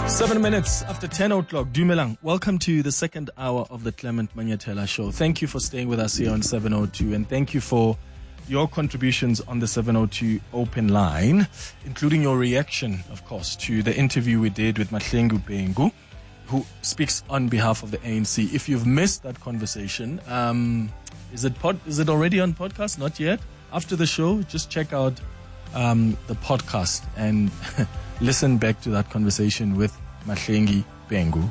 7 minutes after 10 o'clock. Dumelang, welcome to the second hour of the Clement Manyatela Show. Thank you for staying with us here on 702, and thank you for your contributions on the 702 open line, including your reaction, of course, to the interview we did with Mahlengi Bhengu, who speaks on behalf of the ANC. If you've missed that conversation, is it already on podcast? Not yet. After the show, just check out the podcast and listen back to that conversation with Mahlengi Bhengu.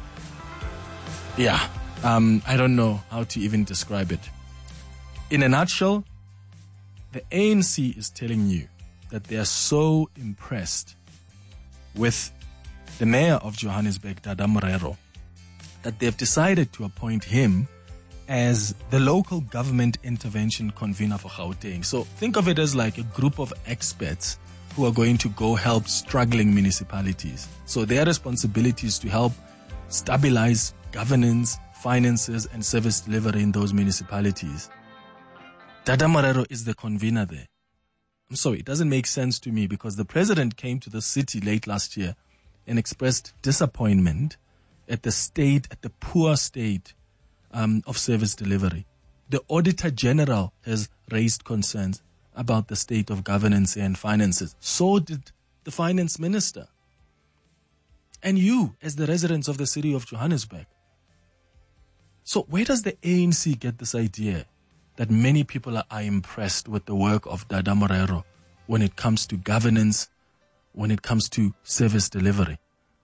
Yeah, I don't know how to even describe it. In a nutshell, the ANC is telling you that they are so impressed with the mayor of Johannesburg, Dada Morero, that they've decided to appoint him as the local government intervention convener for Gauteng. So think of it as like a group of experts who are going to go help struggling municipalities. So their responsibility is to help stabilize governance, finances, and service delivery in those municipalities. Dada Morero is the convener there. I'm sorry, it doesn't make sense to me, because the president came to the city late last year and expressed disappointment at the poor state of service delivery. The Auditor General has raised concerns about the state of governance and finances. So did the finance minister. And you, as the residents of the city of Johannesburg. So where does the ANC get this idea that many people are impressed with the work of Dada Morero when it comes to governance, when it comes to service delivery?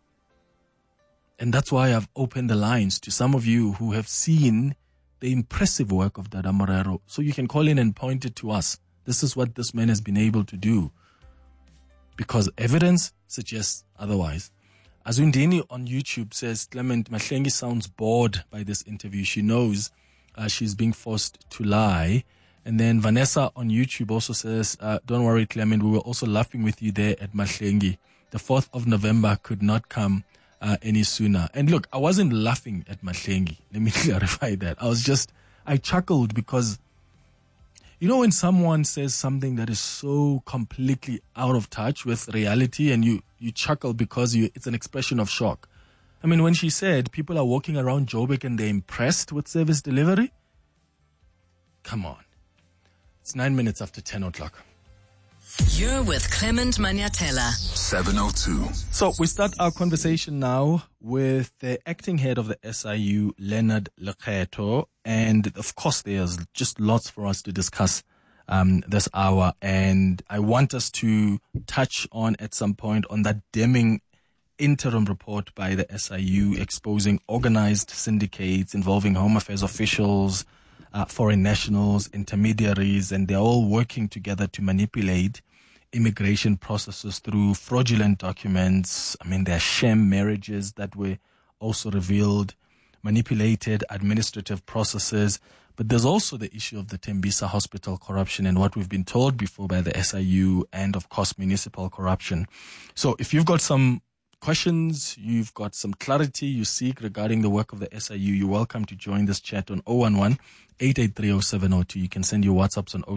And that's why I've opened the lines to some of you who have seen the impressive work of Dada Morero. So you can call in and point it to us. This is what this man has been able to do, because evidence suggests otherwise. Azundini on YouTube says, Clement, Mahlengi sounds bored by this interview. She knows she's being forced to lie. And then Vanessa on YouTube also says, don't worry, Clement, we were also laughing with you there at Mahlengi. The 4th of November could not come any sooner. And look, I wasn't laughing at Mahlengi. Let me clarify that. I chuckled because, you know, when someone says something that is so completely out of touch with reality, and you chuckle because it's an expression of shock. I mean, when she said people are walking around Joburg and they're impressed with service delivery, come on. It's 9 minutes after 10 o'clock. You're with Clement Manyatela. 702. So we start our conversation now with the acting head of the SIU, Leonard Lekgetho. And of course, there's just lots for us to discuss this hour. And I want us to touch on at some point on that damning interim report by the SIU exposing organized syndicates involving Home Affairs officials, foreign nationals, intermediaries, and they're all working together to manipulate immigration processes through fraudulent documents. I mean, there are sham marriages that were also revealed, manipulated administrative processes. But there's also the issue of the Tembisa Hospital corruption and what we've been told before by the SIU, and of course municipal corruption. So if you've got some questions, you've got some clarity you seek regarding the work of the SIU, you're welcome to join this chat on 011-883-0702. You can send your WhatsApps on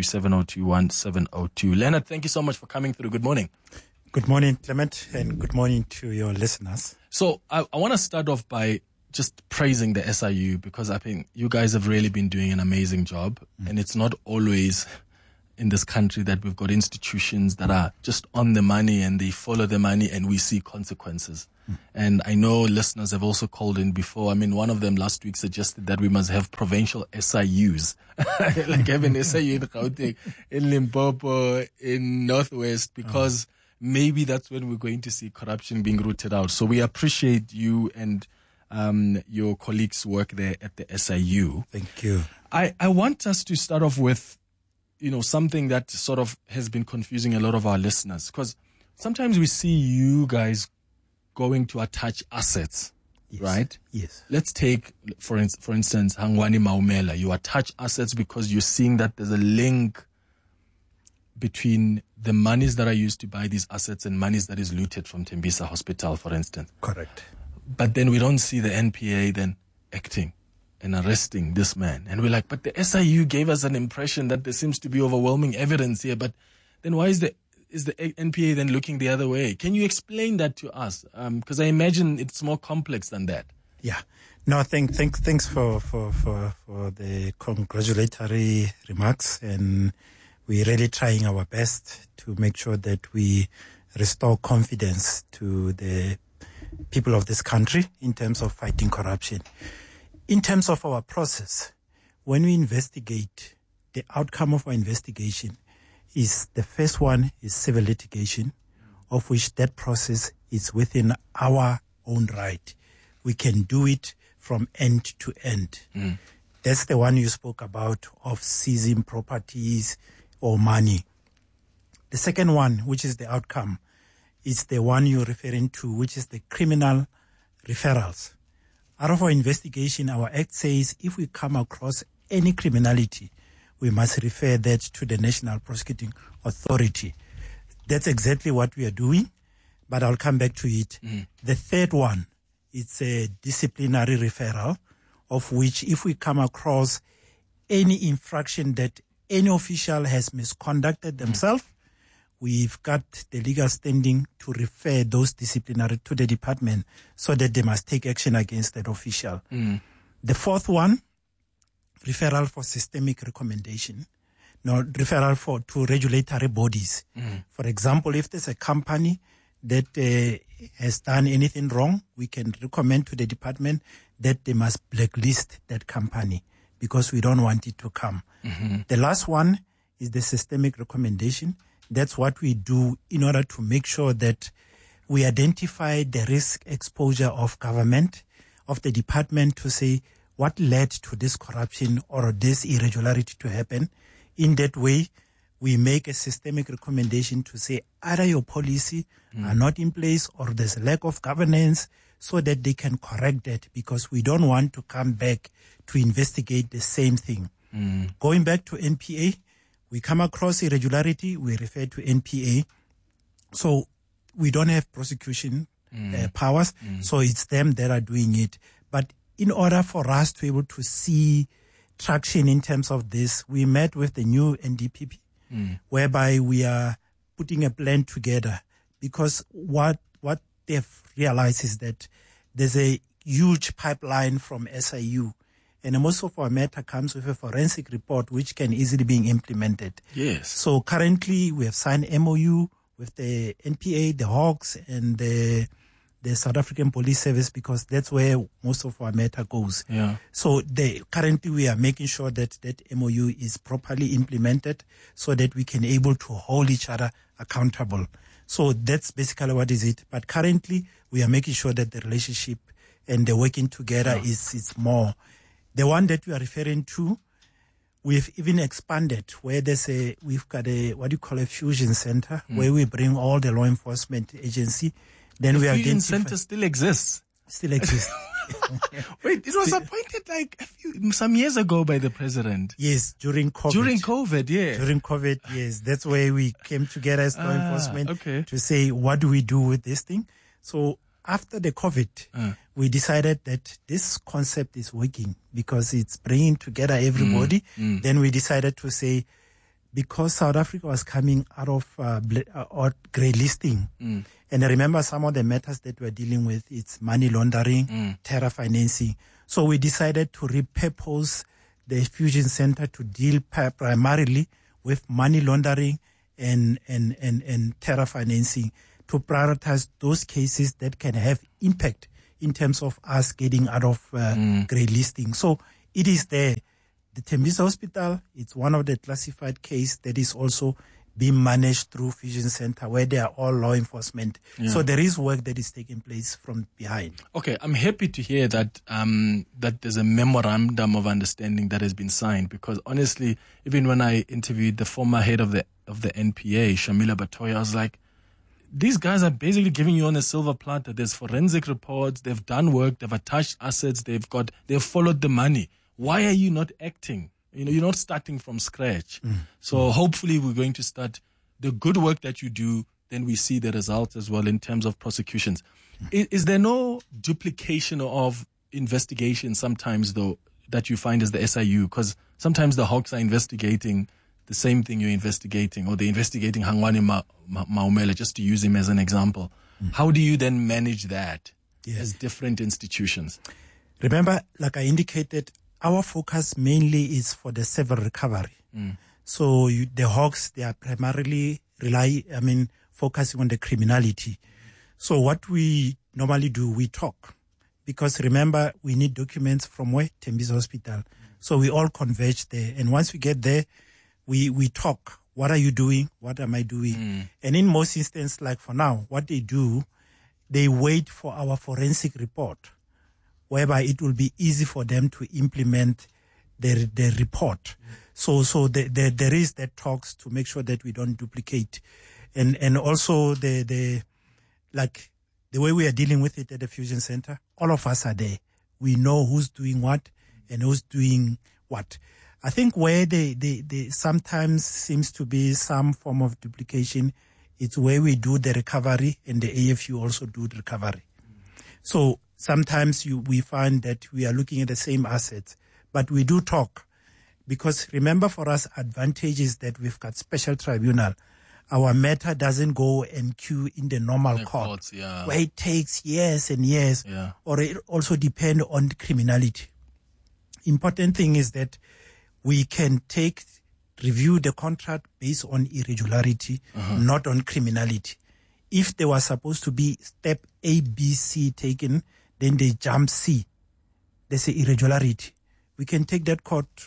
072-7021-702. Leonard, thank you so much for coming through. Good morning. Good morning, Clement, and good morning to your listeners. So I want to start off by just praising the SIU, because I think you guys have really been doing an amazing job. And it's not always in this country that we've got institutions that are just on the money and they follow the money and we see consequences. And I know listeners have also called in before. I mean, one of them last week suggested that we must have provincial SIUs, like having SIU in Gauteng, in Limpopo, in Northwest, because maybe that's when we're going to see corruption being rooted out. So we appreciate you and your colleagues' work there at the SIU. Thank you. I want us to start off with, something that sort of has been confusing a lot of our listeners, because sometimes we see you guys going to attach assets, yes. Right? Yes. Let's take, for instance, Hangwani Maumela. You attach assets because you're seeing that there's a link between the monies that are used to buy these assets and monies that is looted from Tembisa Hospital, for instance. Correct. But then we don't see the NPA then acting and arresting this man. And we're like, but the SIU gave us an impression that there seems to be overwhelming evidence here. But then why is the is the NPA then looking the other way? Can you explain that to us? Because I imagine it's more complex than that. Yeah. No, thanks for the congratulatory remarks, and we're really trying our best to make sure that we restore confidence to the people of this country in terms of fighting corruption. In terms of our process, when we investigate, the outcome of our investigation is the first one is civil litigation, of which that process is within our own right. We can do it from end to end. That's the one you spoke about of seizing properties or money. The second one, which is the outcome, is the one you're referring to, which is the criminal referrals. Out of our investigation, our act says if we come across any criminality, we must refer that to the National Prosecuting Authority. That's exactly what we are doing, but I'll come back to it. The third one, it's a disciplinary referral, of which if we come across any infraction that any official has misconducted themselves, we've got the legal standing to refer those disciplinary to the department so that they must take action against that official. The fourth one, referral for systemic recommendation. Referral to regulatory bodies. For example, if there's a company that has done anything wrong, we can recommend to the department that they must blacklist that company because we don't want it to come. The last one is the systemic recommendation. That's what we do in order to make sure that we identify the risk exposure of government, of the department, to say what led to this corruption or this irregularity to happen. In that way, we make a systemic recommendation to say either your policy are not in place or there's a lack of governance, so that they can correct that, because we don't want to come back to investigate the same thing. Going back to NPA, we come across irregularity, we refer to NPA. So we don't have prosecution powers, so it's them that are doing it. But in order for us to be able to see traction in terms of this, we met with the new NDPP, whereby we are putting a plan together, because what they've realized is that there's a huge pipeline from SIU, and most of our matter comes with a forensic report which can easily be implemented. Yes. So currently we have signed MOU with the NPA, the Hawks, and the South African Police Service, because that's where most of our matter goes. Yeah. So currently we are making sure that that MOU is properly implemented so that we can able to hold each other accountable. So that's basically what is it. But currently we are making sure that the relationship and the working together is more. The one that we are referring to, we've even expanded where we've got what you call a fusion center, where we bring all the law enforcement agency. Then the fusion center still exists. Still exists. Wait, it was appointed like some years ago by the president. Yes, during COVID. During COVID, yes. That's where we came together as law enforcement to say, what do we do with this thing? So after the COVID, we decided that this concept is working because it's bringing together everybody. Then we decided to say, because South Africa was coming out of grey listing, and I remember some of the matters that we're dealing with, it's money laundering, terror financing. So we decided to repurpose the Fusion Center to deal primarily with money laundering and terror financing, to prioritize those cases that can have impact in terms of us getting out of grey listing. So it is there. The Tembisa Hospital, it's one of the classified cases that is also being managed through Fusion Center, where they are all law enforcement. Yeah. So there is work that is taking place from behind. Okay, I'm happy to hear that that there's a memorandum of understanding that has been signed, because honestly, even when I interviewed the former head of the NPA, Shamila Batoya, I was like, these guys are basically giving you on a silver platter. There's forensic reports, they've done work, they've attached assets, they've followed the money. Why are you not acting? You're not starting from scratch. So hopefully we're going to start the good work that you do. Then we see the results as well in terms of prosecutions. Is there no duplication of investigation sometimes, though, that you find as the SIU? Because sometimes the Hawks are investigating the same thing you're investigating, or they're investigating Hangwani Maumela, just to use him as an example. How do you then manage that as different institutions? Remember, like I indicated, our focus mainly is for the civil recovery. So the Hawks, they are primarily focusing on the criminality. So what we normally do, we talk. Because remember, we need documents from where? Tembisa Hospital. So we all converge there. And once we get there, we talk. What are you doing? What am I doing? And in most instances, like for now, what they do, they wait for our forensic report, whereby it will be easy for them to implement the report. So there is that talks to make sure that we don't duplicate. And also the way we are dealing with it at the Fusion Center, all of us are there. We know who's doing what and who's doing what. I think where they sometimes seems to be some form of duplication, it's where we do the recovery and the AFU also do the recovery. So sometimes we find that we are looking at the same assets, but we do talk. Because remember, for us, advantage is that we've got special tribunal. Our matter doesn't go and queue in the normal court, where it takes years and years, or it also depends on the criminality. Important thing is that we can review the contract based on irregularity, not on criminality. If there was supposed to be step A, B, C taken, then they jump C. There's an irregularity. We can take that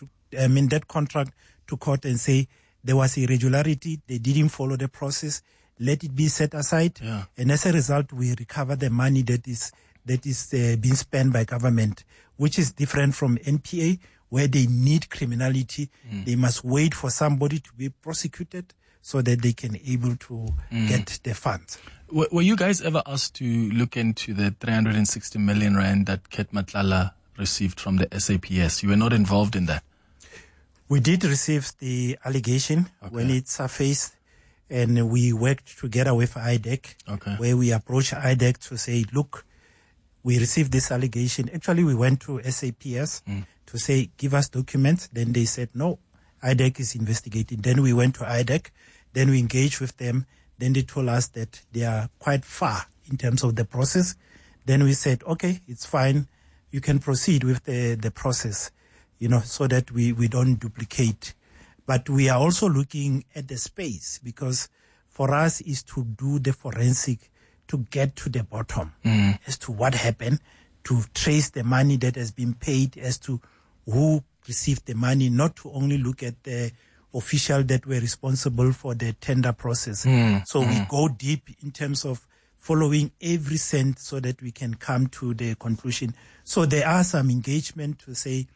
contract to court and say there was irregularity, they didn't follow the process, let it be set aside, and as a result, we recover the money that is being spent by government, which is different from NPA, where they need criminality. They must wait for somebody to be prosecuted so that they can able to get the funds. Were you guys ever asked to look into the 360 million rand that Ket Matlala received from the SAPS? You were not involved in that? We did receive the allegation when it surfaced, and we worked together with IDEC, where we approached IDEC to say, look, we received this allegation. Actually, we went to SAPS to say, give us documents. Then they said, no, IDEC is investigating. Then we went to IDEC. Then we engaged with them. Then they told us that they are quite far in terms of the process. Then we said, okay, it's fine. You can proceed with the process, so that we don't duplicate. But we are also looking at the space, because for us is to do the forensic, to get to the bottom as to what happened, to trace the money that has been paid, as to who received the money, not to only look at the official that were responsible for the tender process. So we go deep in terms of following every cent so that we can come to the conclusion. So there are some engagement to say,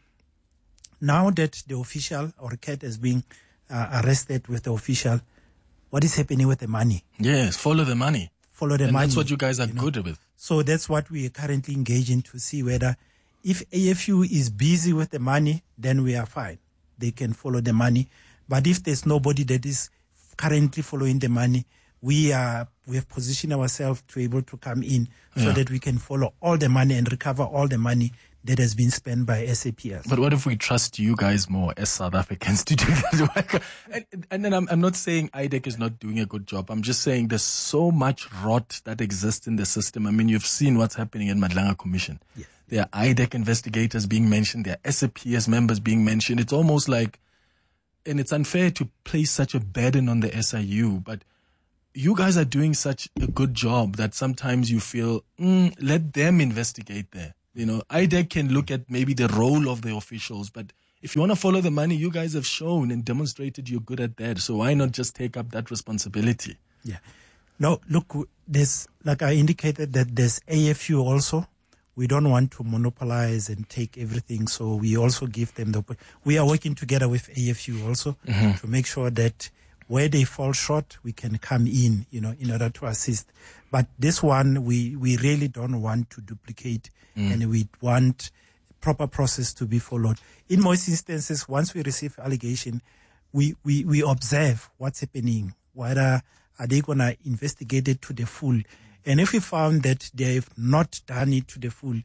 now that the official or Ket has been arrested with the official, what is happening with the money? Yes, follow the money. Follow the money. That's what you guys are good with. So that's what we are currently engaging to see whether if AFU is busy with the money, then we are fine. They can follow the money. But if there's nobody that is currently following the money, we have positioned ourselves to be able to come in so that we can follow all the money and recover all the money that has been spent by SAPS. But what if we trust you guys more as South Africans to do that work? And then I'm not saying IDEC is not doing a good job. I'm just saying there's so much rot that exists in the system. I mean, you've seen what's happening in Madlanga Commission. Yes. There are IDEC investigators being mentioned. There are SAPS members being mentioned. It's almost like, and it's unfair to place such a burden on the SIU, but you guys are doing such a good job that sometimes you feel, let them investigate there. IDEC can look at maybe the role of the officials, but if you want to follow the money, you guys have shown and demonstrated you're good at that. So why not just take up that responsibility? Yeah. No, look, there's, like I indicated, that there's AFU also. We don't want to monopolize and take everything. So we also give them we are working together with AFU also to make sure that where they fall short, we can come in, in order to assist. But this one, we really don't want to duplicate, and we want proper process to be followed. In most instances, once we receive allegation, we observe what's happening. Whether are they going to investigate it to the full? And if we found that they have not done it to the full,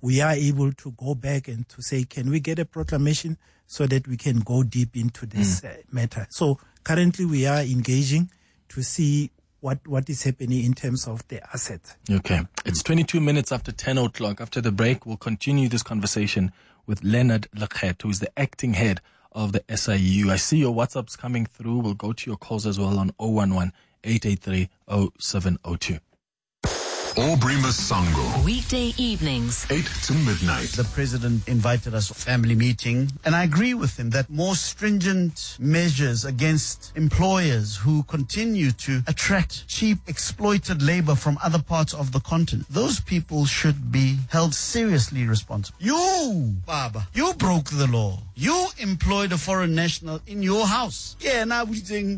we are able to go back and to say, can we get a proclamation so that we can go deep into this matter? So currently we are engaging to see what is happening in terms of the assets. Okay. It's 22 minutes after 10 o'clock. After the break, we'll continue this conversation with Leonard Lekgetho, who is the acting head of the SIU. I see your WhatsApps coming through. We'll go to your calls as well on 011-883-0702. Aubrey Masango. Weekday evenings. 8 to midnight. The president invited us to a family meeting, and I agree with him that more stringent measures against employers who continue to attract cheap, exploited labor from other parts of the continent, those people should be held seriously responsible. You, Baba, you broke the law. You employed a foreign national in your house. Yeah, now we're saying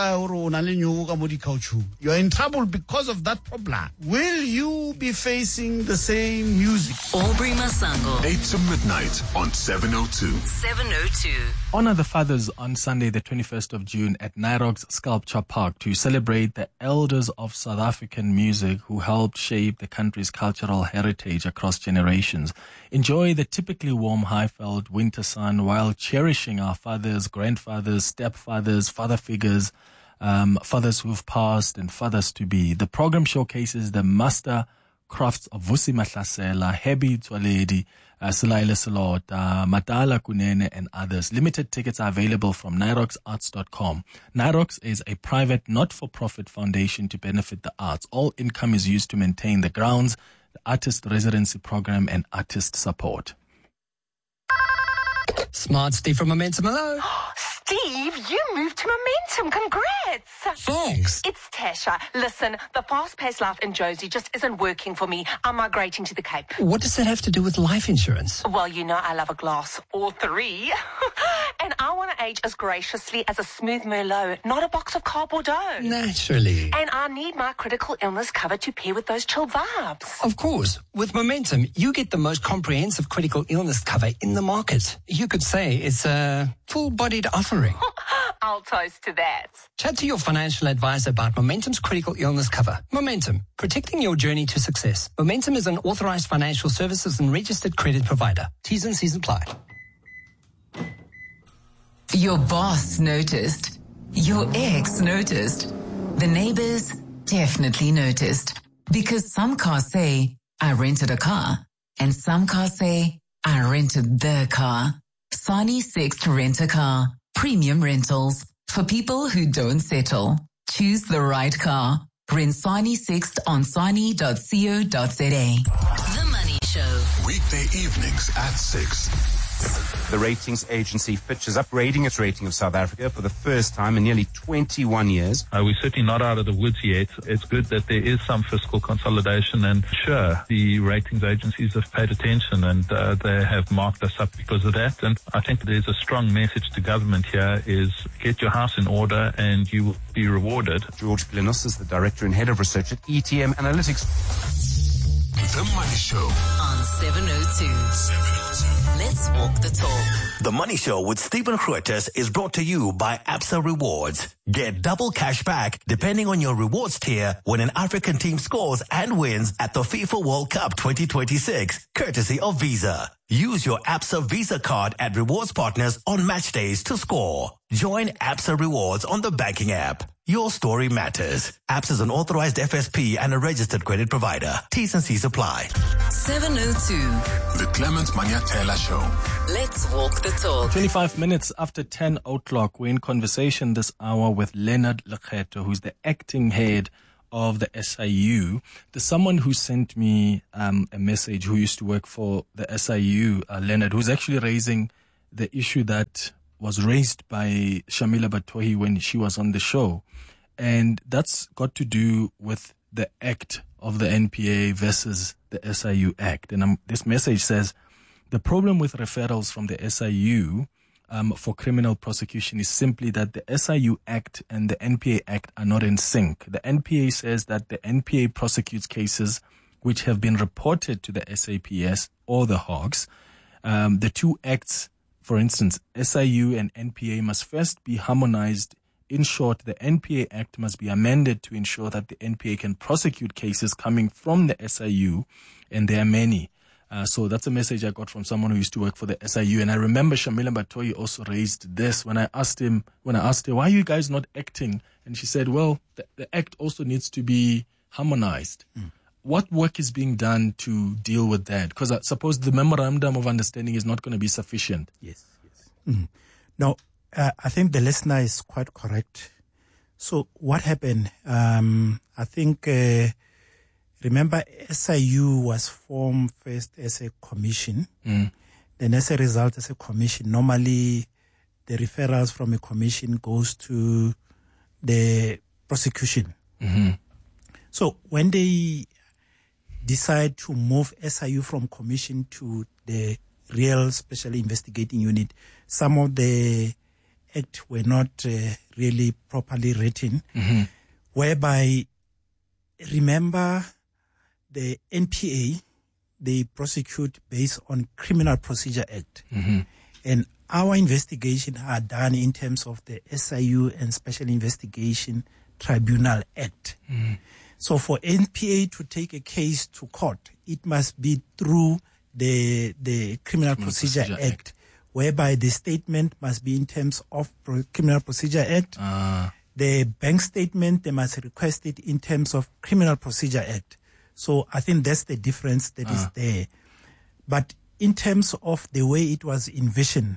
you're in trouble because of that problem. Will you be facing the same music? Aubrey Masango. 8 to midnight on 702. 702. Honor the fathers on Sunday, the 21st of June at Nyrox Sculpture Park to celebrate the elders of South African music who helped shape the country's cultural heritage across generations. Enjoy the typically warm Highveld winter sun while cherishing our fathers, grandfathers, stepfathers, father figures, fathers who've passed and fathers to be. The program showcases the master crafts of Vusi Mahlasela, Hebi Twaledi, Silaile Silota, Matala Kunene, and others. Limited tickets are available from nyroxarts.com. Nyrox is a private, not-for-profit foundation to benefit the arts. All income is used to maintain the grounds, the artist residency program, and artist support. Smart Steve from Momentum. Hello. Steve, you moved to Momentum. Congrats. Thanks. It's Tasha. Listen, the fast-paced life in Josie just isn't working for me. I'm migrating to the Cape. What does that have to do with life insurance? Well, you know I love a glass or three. And I want to age as graciously as a smooth Merlot, not a box of cardboard dough. Naturally. And I need my critical illness cover to pair with those chill vibes. Of course. With Momentum, you get the most comprehensive critical illness cover in the market. You could say it's a full-bodied offering. I'll toast to that. Chat to your financial advisor about Momentum's critical illness cover. Momentum, protecting your journey to success. Momentum is an authorized financial services and registered credit provider. T's and C's apply. Your boss noticed. Your ex noticed. The neighbors definitely noticed. Because some cars say, I rented a car. And some cars say, I rented the car. Sani Sixt Rent-A-Car. Premium rentals. For people who don't settle. Choose the right car. Rent Sani Sixt on sani.co.za. The Money Show. Weekday evenings at 6. The ratings agency Fitch is upgrading its rating of South Africa for the first time in nearly 21 years. We're certainly not out of the woods yet. It's good that there is some fiscal consolidation, and sure, the ratings agencies have paid attention and they have marked us up because of that. And I think there's a strong message to government here is get your house in order and you will be rewarded. George Glenus is the director and head of research at ETM Analytics. The Money Show on 702. Let's walk the talk. The Money Show with Stephen Grootes is brought to you by Absa Rewards. Get double cash back depending on your rewards tier when an African team scores and wins at the FIFA World Cup 2026, courtesy of Visa. Use your Absa Visa card at rewards partners on match days to score. Join Absa Rewards on the banking app. Your story matters. Absa is an authorized FSP and a registered credit provider. T's and C's apply. 702. The Clement Manyatela Show. Let's walk the talk. 25 minutes after 10 o'clock, we're in conversation this hour with Leonard Lekgetho, who's the acting head of the SIU. There's someone who sent me a message who used to work for the SIU, Leonard, who's actually raising the issue that was raised by Shamila Batohi when she was on the show. And that's got to do with the act of the NPA versus the SIU Act. And this message says, the problem with referrals from the SIU for criminal prosecution is simply that the SIU Act and the NPA Act are not in sync. The NPA says that the NPA prosecutes cases which have been reported to the SAPS or the Hawks. The two acts, for instance, SIU and NPA must first be harmonized. In short, the NPA Act must be amended to ensure that the NPA can prosecute cases coming from the SIU, and there are many. So that's a message I got from someone who used to work for the SIU. And I remember Shamila Batoyi also raised this when I asked her, why are you guys not acting? And she said, well, the act also needs to be harmonized. What work is being done to deal with that? Because I suppose the memorandum of understanding is not going to be sufficient. Yes. No, I think the listener is quite correct. So what happened? I think, remember, SIU was formed first as a commission. Then as a result, as a commission, normally the referrals from a commission goes to the prosecution. So when they decide to move SIU from commission to the real special investigating unit, some of the act were not really properly written, whereby, remember, the NPA, they prosecute based on Criminal Procedure Act. And our investigation are done in terms of the SIU and Special Investigation Tribunal Act. So for NPA to take a case to court, it must be through the Criminal Procedure Act, whereby the statement must be in terms of Criminal Procedure Act. The bank statement, they must request it in terms of Criminal Procedure Act. So I think that's the difference that is there. But in terms of the way it was envisioned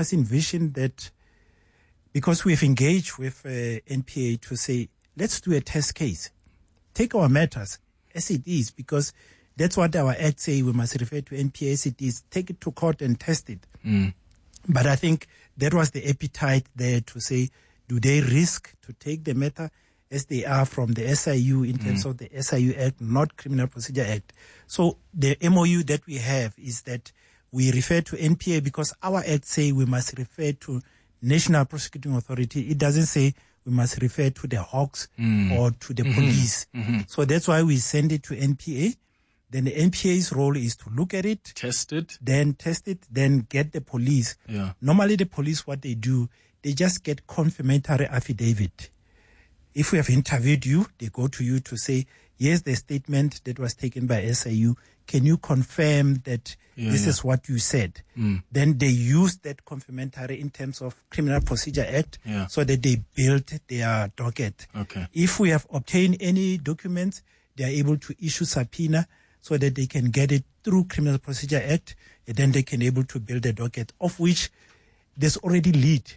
that because we've engaged with NPA to say, let's do a test case. Take our matters as it is, because that's what our act say. We must refer to NPA as it is. Take it to court and test it. But I think that was the appetite there to say, do they risk to take the matter as they are from the SIU in terms of the SIU Act, not Criminal Procedure Act? So the MOU that we have is that we refer to NPA because our act say we must refer to National Prosecuting Authority. It doesn't say we must refer to the Hawks or to the police. So that's why we send it to NPA. Then the NPA's role is to look at it, test it, then get the police. Normally the police, what they do, they just get confirmatory affidavit. If we have interviewed you, they go to you to say, yes, the statement that was taken by SIU, can you confirm that this is what you said? Then they use that confirmatory in terms of Criminal Procedure Act so that they build their docket. If we have obtained any documents, they are able to issue subpoena so that they can get it through Criminal Procedure Act, and then they can able to build a docket of which there's already lead.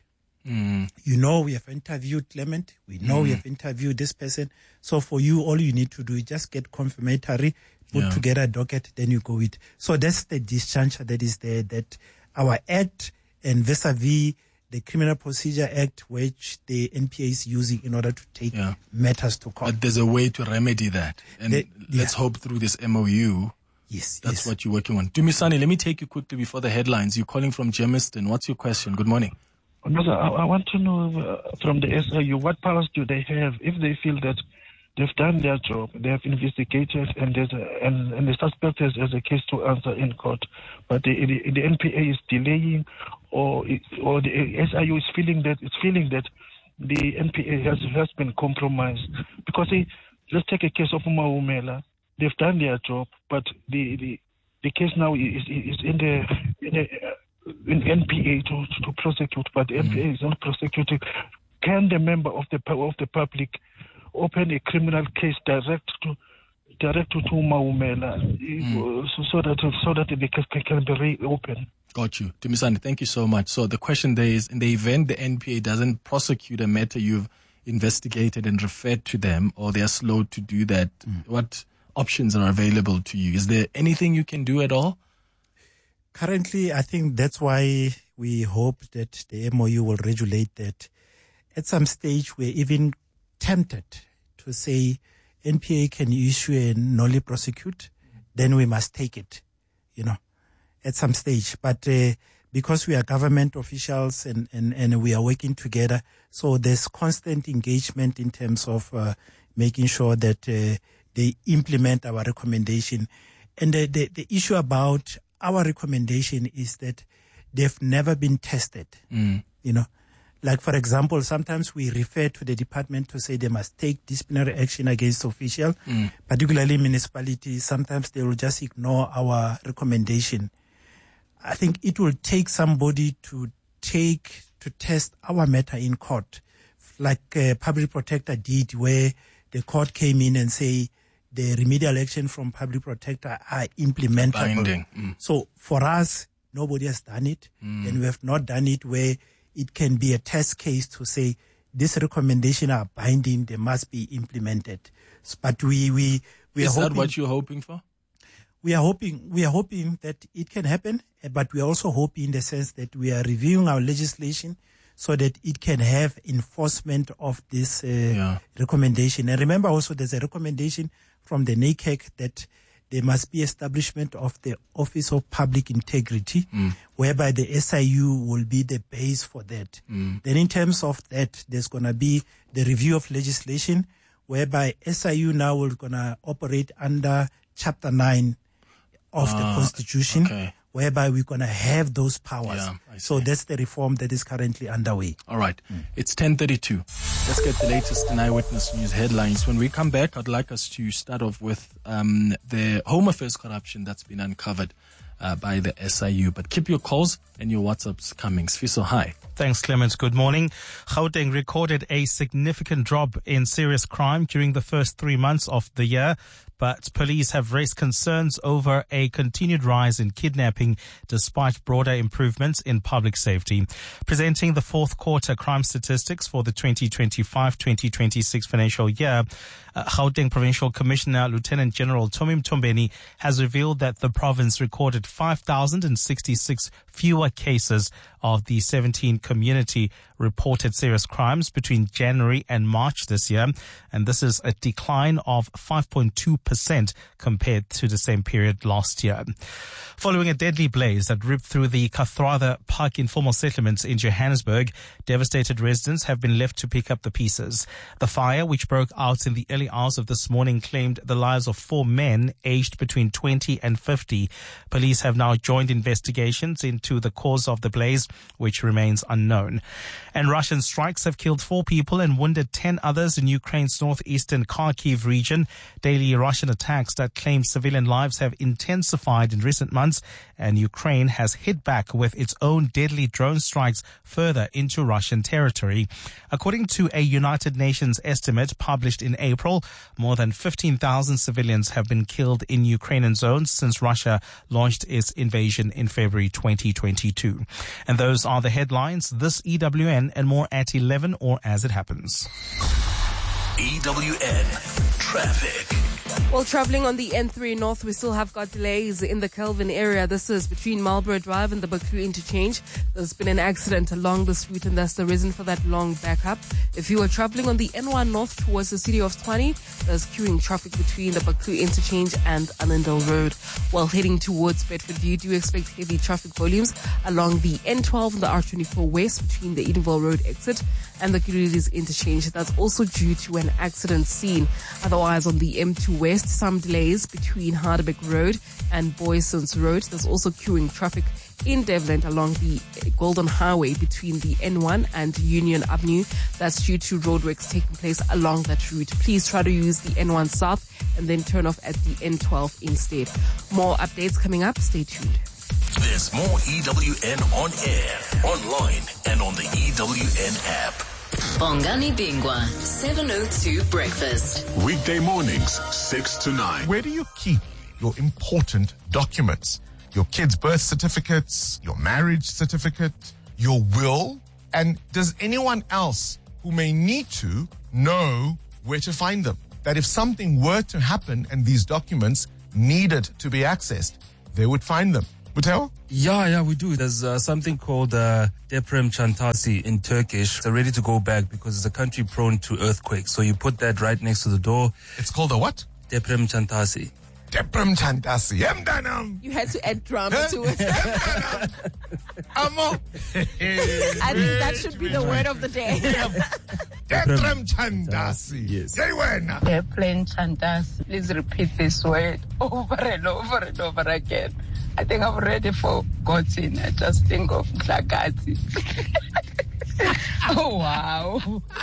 You know, we have interviewed Clement. We know we have interviewed this person. So for you, all you need to do is just get confirmatory, put together a docket, then you go with. So that's the disjuncture that is there, that our act and vis-a-vis the Criminal Procedure Act, which the NPA is using in order to take matters to court. But there's a way to remedy that. And let's hope through this MOU. That's what you're working on. Dumisani, let me take you quickly before the headlines. You're calling from Germiston. What's your question? Good morning. I want to know from the SIU, what powers do they have if they feel that they've done their job, they have investigated, and the suspect has a case to answer in court, but the NPA is delaying, or the SIU is feeling that the NPA has been compromised. Because let's take a case of Maumela. They've done their job, but the case now is in NPA to prosecute, but the NPA is not prosecuting. Can the member of the public open a criminal case direct to Maumela so that the case can be reopened? Got you. Dumisani, thank you so much. So the question there is, in the event the NPA doesn't prosecute a matter you've investigated and referred to them, or they're slow to do that, what options are available to you? Is there anything you can do at all? Currently, I think that's why we hope that the MOU will regulate that. At some stage, we're even tempted to say NPA can issue a nollie prosecute, then we must take it, at some stage. But because we are government officials and we are working together, so there's constant engagement in terms of making sure that they implement our recommendation. And the issue about our recommendation is that they've never been tested. Like, for example, sometimes we refer to the department to say they must take disciplinary action against official, particularly municipalities. Sometimes they will just ignore our recommendation. I think it will take somebody to test our matter in court, like a public protector did, where the court came in and say the remedial action from public protector are implementable. So for us, nobody has done it, and we have not done it where it can be a test case to say this recommendation are binding, they must be implemented. But we is that what you're hoping for? We are hoping that it can happen, but we are also hoping in the sense that we are reviewing our legislation so that it can have enforcement of this recommendation. And remember also there's a recommendation from the NACAC that there must be establishment of the Office of Public Integrity, whereby the SIU will be the base for that. Then in terms of that, there's going to be the review of legislation, whereby SIU now will going to operate under Chapter 9 of the Constitution, whereby we're going to have those powers. So that's the reform that is currently underway. All right. It's 10:32. Let's get the latest in Eyewitness News headlines. When we come back, I'd like us to start off with the Home Affairs corruption that's been uncovered by the SIU. But keep your calls and your WhatsApps coming. Sfiso, hi. Thanks, Clemens. Good morning. Gauteng recorded a significant drop in serious crime during the first 3 months of the year, but police have raised concerns over a continued rise in kidnapping despite broader improvements in public safety. Presenting the fourth quarter crime statistics for the 2025-2026 financial year, Gauteng Provincial Commissioner Lieutenant General Tommy Mtombeni has revealed that the province recorded 5,066 fewer cases of the 17 community reported serious crimes between January and March this year, and this is a decline of 5.2% compared to the same period last year. Following a deadly blaze that ripped through the Kathrada Park informal settlements in Johannesburg, devastated residents have been left to pick up the pieces. The fire, which broke out in the early hours of this morning, claimed the lives of 4 men aged between 20 and 50. Police have now joined investigations into the cause of the blaze, which remains unknown. And Russian strikes have killed 4 people and wounded 10 others in Ukraine's northeastern Kharkiv region. Daily Russian attacks that claim civilian lives have intensified in recent months, and Ukraine has hit back with its own deadly drone strikes further into Russian territory. According to a United Nations estimate published in April, more than 15,000 civilians have been killed in Ukrainian zones since Russia launched its invasion in February 2022. And those are the headlines. This EWN and more at 11 or as it happens. EWN Traffic. Well, traveling on the N3 North, we still have got delays in the Kelvin area. This is between Marlborough Drive and the Baku interchange. There's been an accident along this route, and that's the reason for that long backup. If you are traveling on the N1 North towards the city of Tshwane, there's queuing traffic between the Baku interchange and Annandale Road. While heading towards Bedfordview, do expect heavy traffic volumes along the N12 and the R24 West between the Edenville Road exit and the Gululis interchange. That's also due to an accident scene. Otherwise, on the M2 West, some delays between Harderbeck Road and Boysons Road. There's also queuing traffic in Devland along the Golden Highway between the N1 and Union Avenue. That's due to roadworks taking place along that route. Please try to use the N1 South and then turn off at the N12 instead. More updates coming up. Stay tuned. There's more EWN on air, online, and on the EWN app. Bongani Bingwa, 702 Breakfast. Weekday mornings, 6 to 9. Where do you keep your important documents? Your kids' birth certificates, your marriage certificate, your will? And does anyone else who may need to know where to find them? That if something were to happen and these documents needed to be accessed, they would find them. Buteo? Yeah, we do. There's something called Deprem Çantası in Turkish. It's ready to go back because it's a country prone to earthquakes. So you put that right next to the door. It's called a what? Deprem Çantası. Deprem Çantası. You had to add drama to it. Amo. I think that should be the word of the day. Deprem Çantası. Yes. Deprem Çantası. Please repeat this word over and over and over again. I think I've already forgotten. I just think of Mhlakazi. Oh, wow.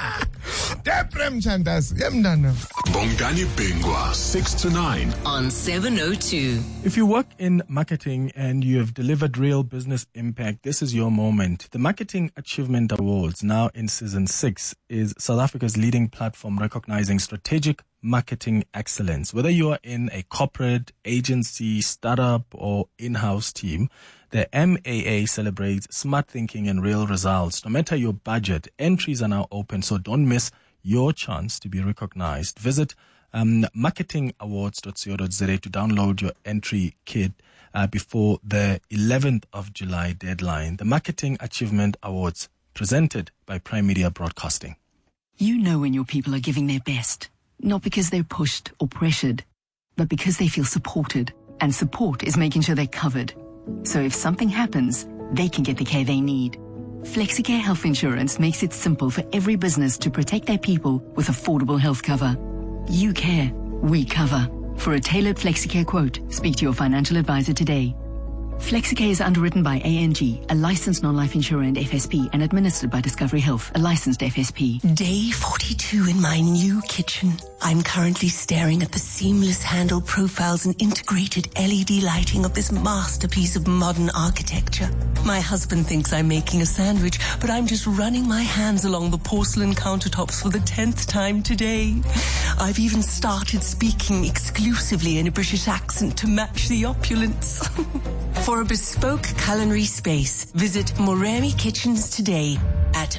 Deprem Chantas, Yemdana. Bongani Bingwa, 6 to 9. On 702. If you work in marketing and you have delivered real business impact, this is your moment. The Marketing Achievement Awards, now in season 6, is South Africa's leading platform recognizing strategic marketing excellence. Whether you are in a corporate, agency, startup, or in-house team, the MAA celebrates smart thinking and real results. No matter your budget, entries are now open, so don't miss your chance to be recognized. Visit marketingawards.co.za to download your entry kit before the 11th of July deadline. The Marketing Achievement Awards, presented by Prime Media Broadcasting. You know when your people are giving their best, not because they're pushed or pressured, but because they feel supported. And support is making sure they're covered. So if something happens, they can get the care they need. FlexiCare Health Insurance makes it simple for every business to protect their people with affordable health cover. You care, we cover. For a tailored FlexiCare quote, speak to your financial advisor today. FlexiCare is underwritten by ANG, a licensed non-life insurer and FSP, and administered by Discovery Health, a licensed FSP. Day 42 in my new kitchen. I'm currently staring at the seamless handle profiles and integrated LED lighting of this masterpiece of modern architecture. My husband thinks I'm making a sandwich, but I'm just running my hands along the porcelain countertops for the 10th time today. I've even started speaking exclusively in a British accent to match the opulence. For a bespoke culinary space, visit Moremi Kitchens today at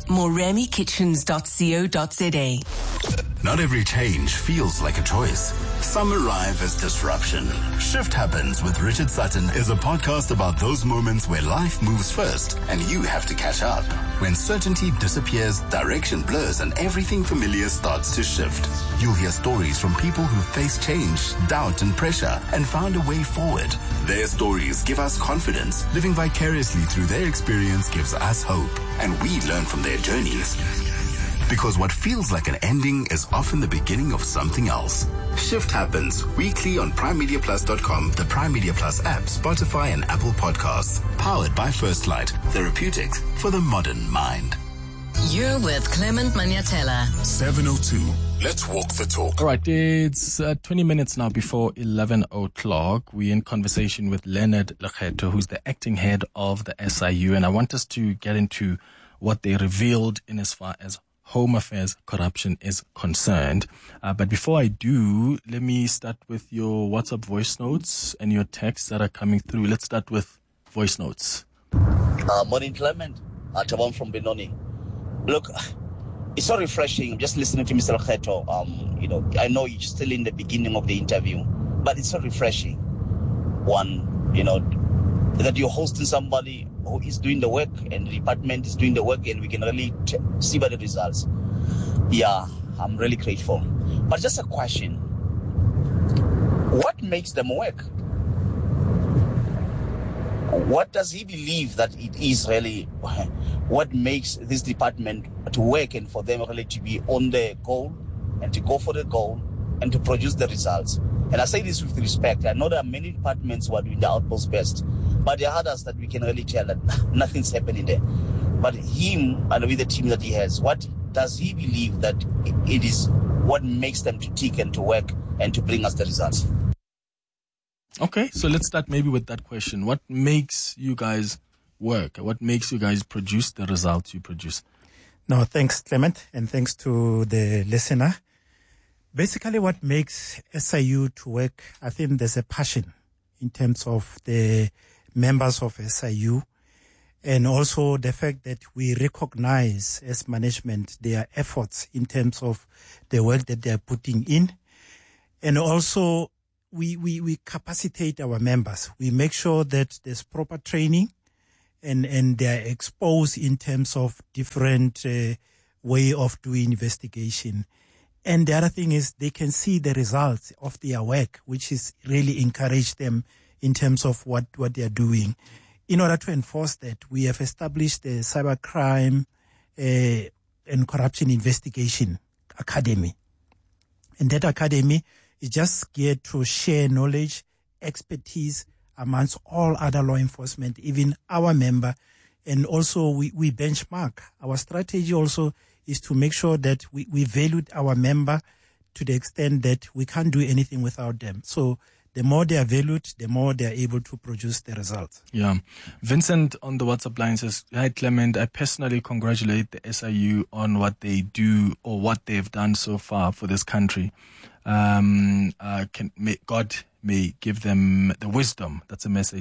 moremikitchens.co.za. Not every change feels like a choice. Some arrive as disruption. Shift Happens with Richard Sutton is a podcast about those moments where life moves first and you have to catch up. When certainty disappears, direction blurs, and everything familiar starts to shift. You'll hear stories from people who faced change, doubt, and pressure and found a way forward. Their stories give us confidence. Living vicariously through their experience gives us hope, and we learn from their journeys. Because what feels like an ending is often the beginning of something else. Shift Happens weekly on PrimeMediaPlus.com, the Prime Media Plus app, Spotify, and Apple Podcasts. Powered by First Light, therapeutics for the modern mind. You're with Clement Maniatella. 702. Let's walk the talk. All right, it's 20 minutes now before 11 o'clock. We're in conversation with Leonard Lekgetho, who's the acting head of the SIU, and I want us to get into what they revealed in as far as Home Affairs corruption is concerned. But before I do, let me start with your WhatsApp voice notes and your texts that are coming through. Let's start with voice notes. Morning, Clement. Chabon from Benoni. Look, it's so refreshing just listening to Mr. Lekgetho. I know you're still in the beginning of the interview, but it's so refreshing. One, that you're hosting somebody who is doing the work and the department is doing the work and we can really see by the results. Yeah, I'm really grateful. But just a question. What makes them work? What does he believe that it is really what makes this department to work and for them really to be on the goal and to go for the goal and to produce the results? And I say this with respect. I know there are many departments who are doing the utmost best, but there are others that we can really tell that nothing's happening there. But him and with the team that he has, what does he believe that it is what makes them to tick and to work and to bring us the results? Okay, so let's start maybe with that question. What makes you guys work? What makes you guys produce the results you produce? No, thanks, Clement, and thanks to the listener. Basically, what makes SIU to work, I think there's a passion in terms of the members of SIU, and also the fact that we recognize as management their efforts in terms of the work that they are putting in. And also we capacitate our members. We make sure that there's proper training and they are exposed in terms of different way of doing investigation. And the other thing is they can see the results of their work, which is really encourage them in terms of what they are doing. In order to enforce that, we have established the Cybercrime and Corruption Investigation Academy. And that academy is just geared to share knowledge, expertise amongst all other law enforcement, even our member And also we benchmark. Our strategy also is to make sure that we value our member to the extent that we can't do anything without them. So the more they are valued, the more they are able to produce the results. Yeah. Vincent on the WhatsApp line says, "Hi Clement, I personally congratulate the SIU on what they do or what they've done so far for this country. God may give them the wisdom." That's a message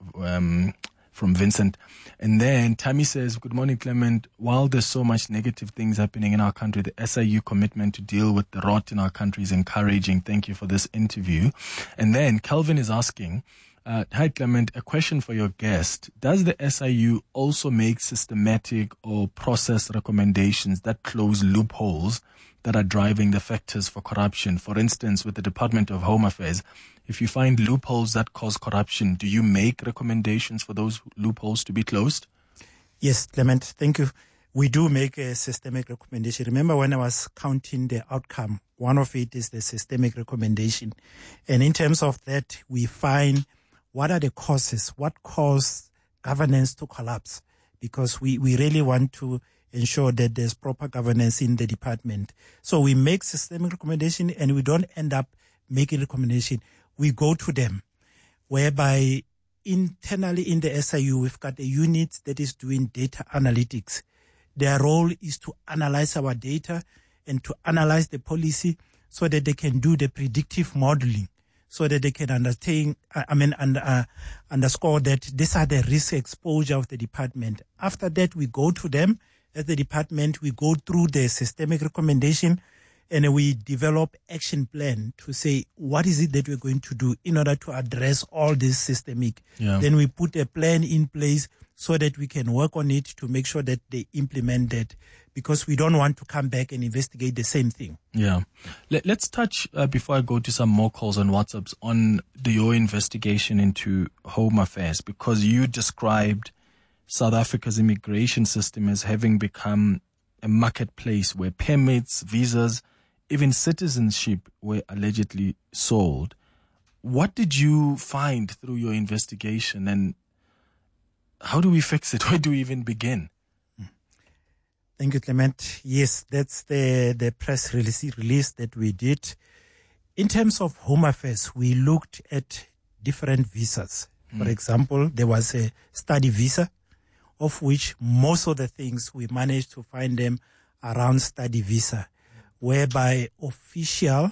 from Vincent. And then Tammy says, "Good morning, Clement. While there's so much negative things happening in our country, the SIU commitment to deal with the rot in our country is encouraging. Thank you for this interview." And then Kelvin is asking, "Hi, Clement, a question for your guest. Does the SIU also make systematic or process recommendations that close loopholes that are driving the factors for corruption? For instance, with the Department of Home Affairs, if you find loopholes that cause corruption, do you make recommendations for those loopholes to be closed?" Yes, Clement, thank you. We do make a systemic recommendation. Remember when I was counting the outcome, one of it is the systemic recommendation. And in terms of that, we find what are the causes, what cause governance to collapse, because we really want to ensure that there's proper governance in the department. So we make systemic recommendation and we don't end up making recommendation. We go to them, whereby internally in the SIU, we've got a unit that is doing data analytics. Their role is to analyze our data and to analyze the policy so that they can do the predictive modeling, so that they can underscore that these are the risk exposure of the department. After that, we go to them as the department, we go through the systemic recommendation and we develop action plan to say, what is it that we're going to do in order to address all this systemic? Yeah. Then we put a plan in place so that we can work on it to make sure that they implement that, because we don't want to come back and investigate the same thing. Yeah. Let's touch, before I go to some more calls on WhatsApps, on your investigation into Home Affairs, because you described South Africa's immigration system as having become a marketplace where permits, visas, even citizenship were allegedly sold. What did you find through your investigation, and how do we fix it? Where do we even begin? Thank you, Clement. Yes, that's the press release that we did. In terms of Home Affairs, we looked at different visas. For example, there was a study visa, of which most of the things we managed to find them around study visa, whereby official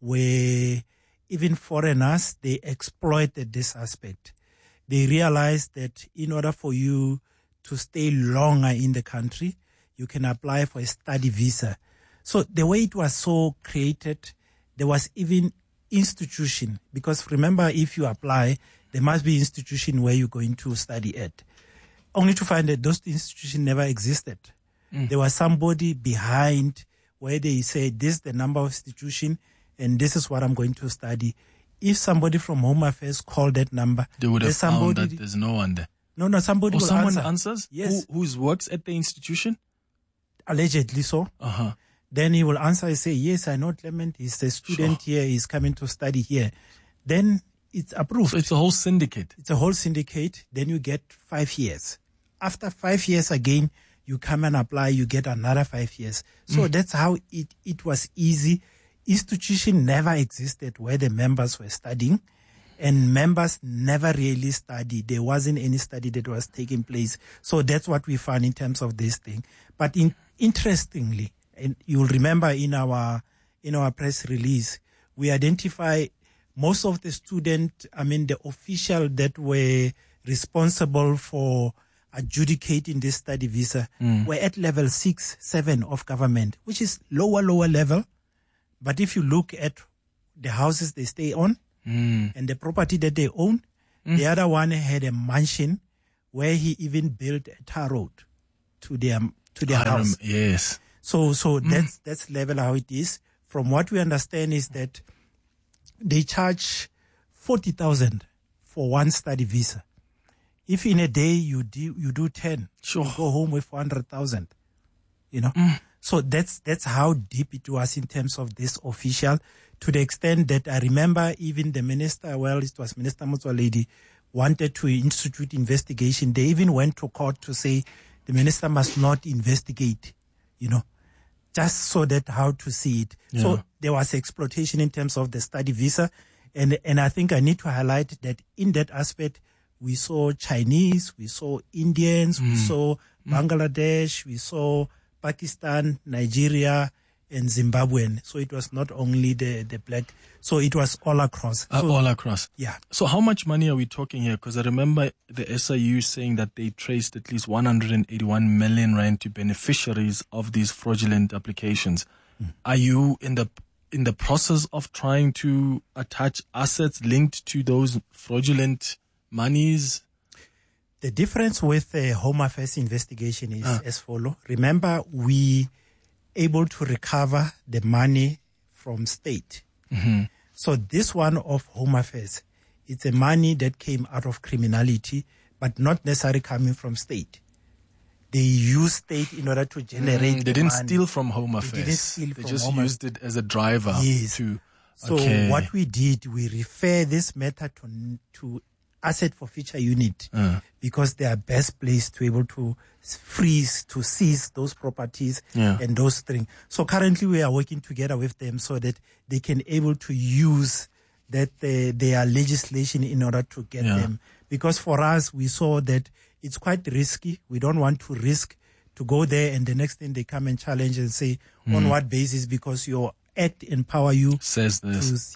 were, even foreigners, they exploited this aspect. They realized that in order for you to stay longer in the country, you can apply for a study visa. So the way it was so created, there was even institution, because remember, if you apply, there must be institution where you're going to study at. Only to find that those institutions never existed. There was somebody behind where they say, this is the number of institution and this is what I'm going to study. If somebody from Home Affairs called that number, they would have found that there's no one there. No, somebody will someone answer. Answers? Yes. Who works at the institution? Allegedly so. Uh-huh. Then he will answer and say, yes, I know Clement. He's a student here. He's coming to study here. Then it's approved. So it's a whole syndicate. It's a whole syndicate. Then you get 5 years. After 5 years again, you come and apply, you get another 5 years. So that's how it was easy. Institution never existed where the members were studying, and members never really studied. There wasn't any study that was taking place. So that's what we found in terms of this thing. But interestingly, and you'll remember in our press release, we identify most of the the official that were responsible for adjudicating this study visa were at level 6, 7 of government, which is lower level. But if you look at the houses they stay on and the property that they own, the other one had a mansion where he even built a tar road to their house. Yes. So that's level how it is. From what we understand is that they charge 40,000 for one study visa. If in a day you do 10, you go home with 400,000. So that's how deep it was in terms of this official, to the extent that I remember even the minister, it was Minister Motsoaledi, wanted to institute investigation. They even went to court to say the minister must not investigate, just so that how to see it. Yeah. So there was exploitation in terms of the study visa. And I think I need to highlight that in that aspect, we saw Chinese, we saw Indians, we saw Bangladesh, we saw Pakistan, Nigeria, and Zimbabwean. So it was not only the black, so it was all across. All across. Yeah. So how much money are we talking here? Because I remember the SIU saying that they traced at least 181 million rand to beneficiaries of these fraudulent applications. Are you in the process of trying to attach assets linked to those fraudulent monies? The difference with the Home Affairs investigation is as follows. Remember, we able to recover the money from state. Mm-hmm. So this one of Home Affairs, it's a money that came out of criminality, but not necessarily coming from state. They used state in order to generate They didn't money. steal from Home Affairs. They didn't steal They from just Home used it as a driver. Yes. So what we did, we refer this matter to Asset Forfeiture Unit because they are best placed to able to seize those properties and those things. So currently we are working together with them so that they can able to use that their legislation in order to get them. Because for us, we saw that it's quite risky. We don't want to risk to go there and the next thing they come and challenge and say, on what basis? Because your act empower you. Says this.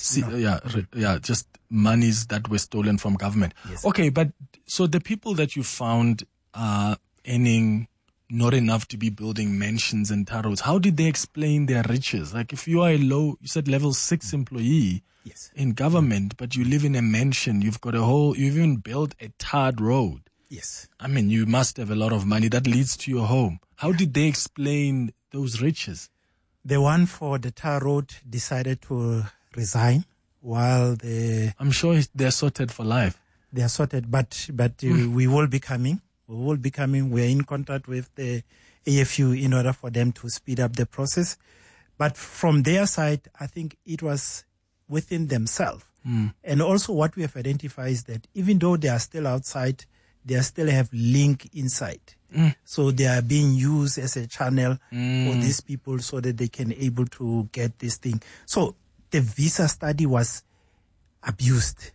Yes. Just monies that were stolen from government. Yes. Okay, but so the people that you found are earning not enough to be building mansions and tar roads, how did they explain their riches? Like if you are you said level 6 employee in government, but you live in a mansion, you've even built a tarred road. Yes. I mean, you must have a lot of money that leads to your home. How did they explain those riches? The one for the tar road decided to resign while I'm sure they're sorted for life. They are sorted, but we will be coming. We will be coming. We are in contact with the AFU in order for them to speed up the process. But from their side, I think it was within themselves. And also what we have identified is that even though they are still outside, they still have link inside. So they are being used as a channel for these people so that they can able to get this thing. So the visa study was abused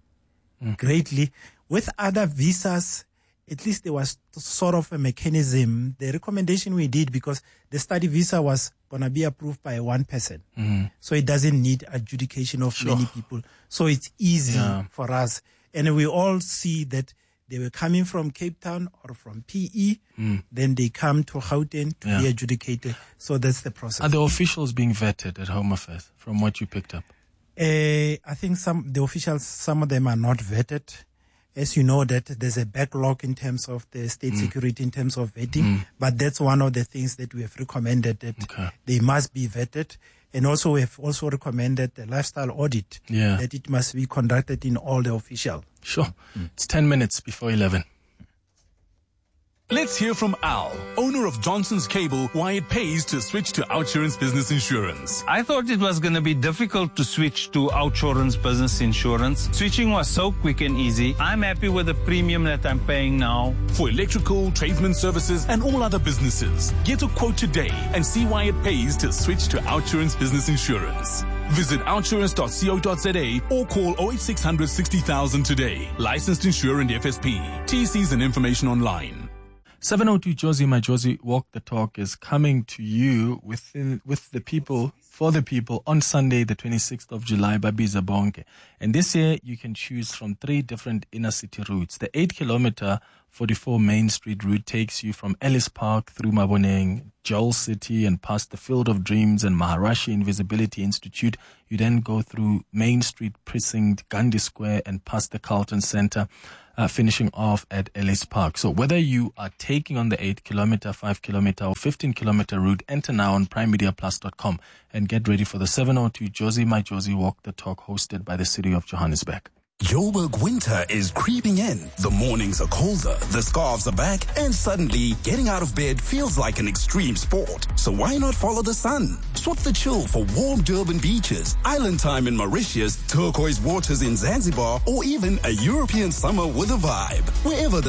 greatly. With other visas, at least there was sort of a mechanism. The recommendation we did, because the study visa was going to be approved by one person. So it doesn't need adjudication of many people. So it's easy for us. And we all see that they were coming from Cape Town or from PE. Then they come to Gauteng to be adjudicated. So that's the process. Are the officials being vetted at Home Affairs from what you picked up? I think the officials, some of them are not vetted. As you know, that there's a backlog in terms of the state security, in terms of vetting. But that's one of the things that we have recommended, that they must be vetted. And also we have also recommended the lifestyle audit, that it must be conducted in all the officials. Sure. It's 10 minutes before 11. Let's hear from Al, owner of Johnson's Cable, why it pays to switch to OUTsurance Business Insurance. I thought it was going to be difficult to switch to OUTsurance Business Insurance. Switching was so quick and easy. I'm happy with the premium that I'm paying now. For electrical, tradesman services, and all other businesses, get a quote today and see why it pays to switch to OUTsurance Business Insurance. Visit outsurance.co.za or call 08600 60,000 today. Licensed insurer and FSP. TCs and information online. 702 Josie, my Josie Walk the Talk is coming to you with the people, for the people, on Sunday, the 26th of July, Babiza Bonke. And this year, you can choose from 3 different inner city routes. The 8-kilometer 44 Main Street route takes you from Ellis Park through Maboneng, Joel City, and past the Field of Dreams and Maharashi Invisibility Institute. You then go through Main Street Precinct, Gandhi Square, and past the Carlton Center, finishing off at Ellis Park. So whether you are taking on the 8-kilometer, 5-kilometer, or 15-kilometer route, enter now on primemediaplus.com and get ready for the 702 Josie, my Josie Walk the Talk, hosted by the City of Johannesburg. Joburg winter is creeping in. The mornings are colder, the scarves are back, and suddenly getting out of bed feels like an extreme sport. So why not follow the sun? Swap the chill for warm Durban beaches, island time in Mauritius, turquoise waters in Zanzibar, or even a European summer with a vibe. Wherever the